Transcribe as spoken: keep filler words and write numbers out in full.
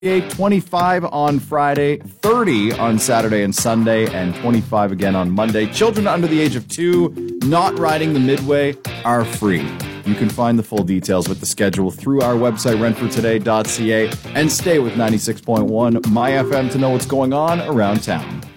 twenty-five on Friday, thirty on Saturday and Sunday, and twenty-five again on Monday. Children under the age of two not riding the Midway are free. You can find the full details with the schedule through our website, rent for today dot c a, and stay with ninety-six point one My F M to know what's going on around town.